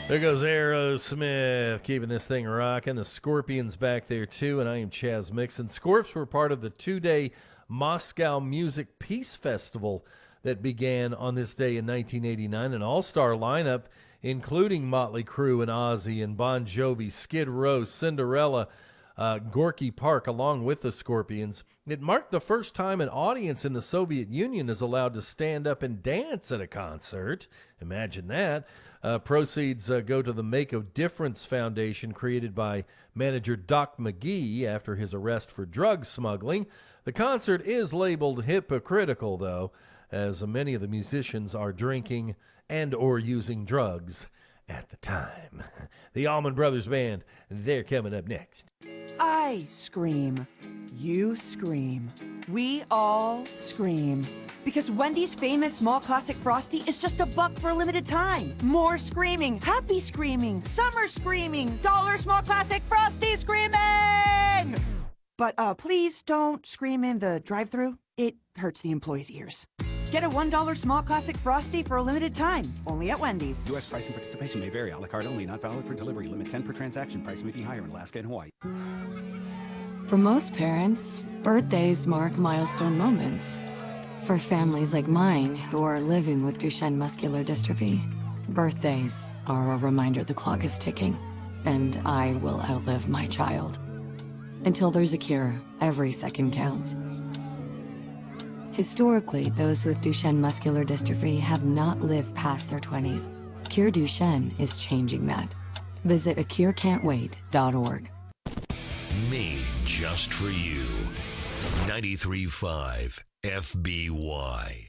There goes Aerosmith, keeping this thing rocking. The Scorpions back there too, and I am Chaz Mixon. Scorps were part of the two-day Moscow Music Peace Festival that began on this day in 1989. An all-star lineup, including Motley Crue and Ozzy and Bon Jovi, Skid Row, Cinderella, Gorky Park, along with the Scorpions. It marked the first time an audience in the Soviet Union is allowed to stand up and dance at a concert. Imagine that. Proceeds go to the Make a Difference Foundation, created by manager Doc McGee after his arrest for drug smuggling. The concert is labeled hypocritical, though, as many of the musicians are drinking and or using drugs at the time. The Allman Brothers Band, they're coming up next. I scream. You scream. We all scream. Because Wendy's famous small classic Frosty is just $1 for a limited time. More screaming, happy screaming, summer screaming, dollar small classic Frosty screaming! But please don't scream in the drive-thru. It hurts the employees' ears. Get a $1 small classic Frosty for a limited time, only at Wendy's. U.S. price and participation may vary. A la carte only, not valid for delivery. Limit 10 per transaction. Price may be higher in Alaska and Hawaii. For most parents, birthdays mark milestone moments. For families like mine who are living with Duchenne muscular dystrophy, birthdays are a reminder the clock is ticking, and I will outlive my child. Until there's a cure, every second counts. Historically, those with Duchenne muscular dystrophy have not lived past their 20s. Cure Duchenne is changing that. Visit acurecan'twait.org. Made just for you. 93.5 FBY.